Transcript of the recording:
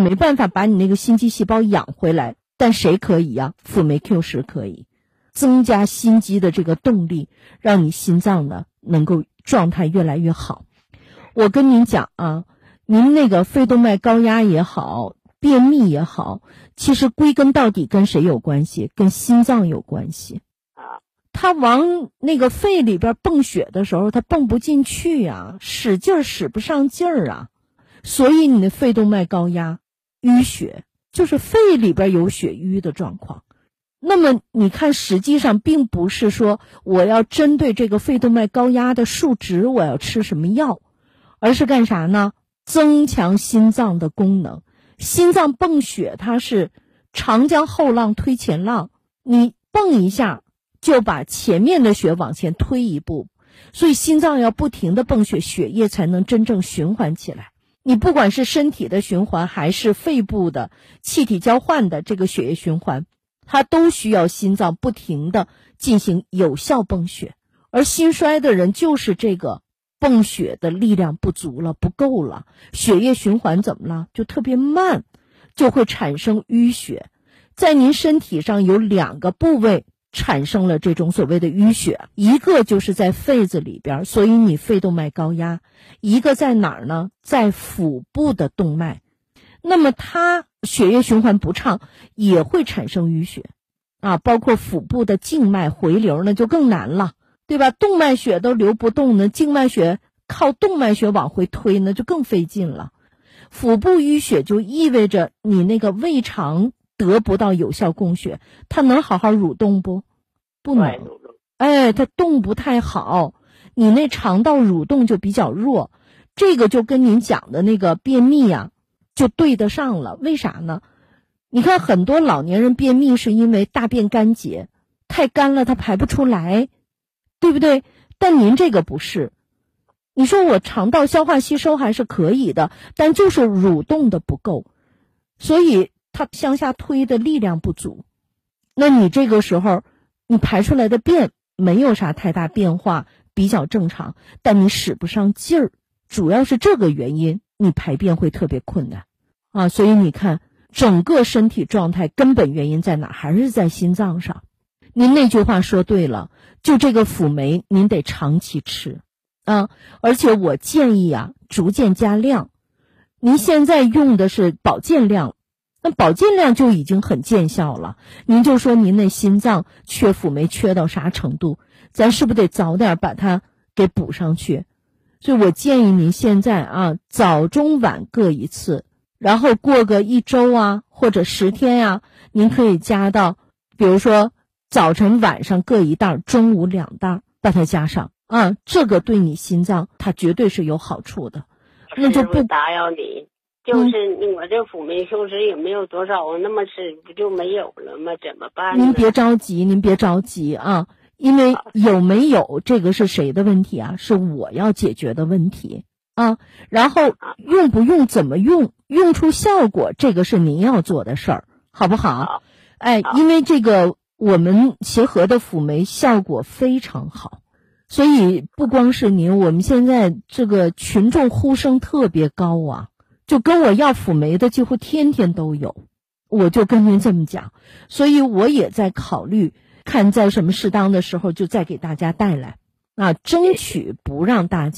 没办法把你那个心肌细胞养回来，但谁可以呀？辅酶 Q10可以增加心肌的这个动力，让你心脏呢能够状态越来越好。我跟您讲啊，您那个肺动脉高压也好，便秘也好，其实归根到底跟谁有关系？跟心脏有关系。它往那个肺里边泵血的时候，它泵不进去呀，使劲使不上劲儿啊，所以你的肺动脉高压、淤血，就是肺里边有血瘀的状况。那么你看，实际上并不是说我要针对这个肺动脉高压的数值我要吃什么药，而是干啥呢？增强心脏的功能。心脏泵血它是长江后浪推前浪，你泵一下就把前面的血往前推一步，所以心脏要不停地泵血，血液才能真正循环起来。你不管是身体的循环还是肺部的气体交换的这个血液循环，它都需要心脏不停地进行有效泵血。而心衰的人就是这个泵血的力量不足了，不够了，血液循环怎么了？就特别慢，就会产生淤血。在您身体上有2个部位产生了这种所谓的淤血，一个就是在肺子里边，所以你肺动脉高压；一个在哪儿呢？在腹部的动脉。那么它血液循环不畅也会产生淤血啊，包括腹部的静脉回流那就更难了，对吧？动脉血都流不动呢，静脉血靠动脉血往回推呢就更费劲了。腹部淤血就意味着你那个胃肠得不到有效供血，它能好好蠕动不？不能。它动不太好，你那肠道蠕动就比较弱。这个就跟您讲的那个便秘啊就对得上了。为啥呢？你看很多老年人便秘是因为大便干结，太干了它排不出来，对不对？但您这个不是，你说我肠道消化吸收还是可以的，但就是蠕动的不够，所以它向下推的力量不足。那你这个时候你排出来的便没有啥太大变化，比较正常，但你使不上劲儿，主要是这个原因，你排便会特别困难啊。所以你看整个身体状态根本原因在哪？还是在心脏上。您那句话说对了，就这个辅酶您得长期吃啊，而且我建议啊逐渐加量。您现在用的是保健量，那保健量就已经很见效了。您就说您那心脏缺辅酶缺到啥程度，咱是不是得早点把它给补上去？所以我建议您现在啊早中晚各1次，然后过个1周啊或者10天啊，您可以加到比如说早晨晚上各1袋，中午2袋，把它加上啊，这个对你心脏它绝对是有好处的。那就不打扰你，就是我这辅酶Q10也没有多少，我那么吃不就没有了吗？怎么办呢？ 您别着急啊，因为有没有这个是谁的问题啊？是我要解决的问题啊。然后用不用怎么用，用出效果，这个是您要做的事儿，好不好？因为这个我们协和的辅酶效果非常好，所以不光是您，我们现在这个群众呼声特别高啊，就跟我要辅酶的几乎天天都有，我就跟您这么讲，所以我也在考虑看在什么适当的时候就再给大家带来啊，争取不让大家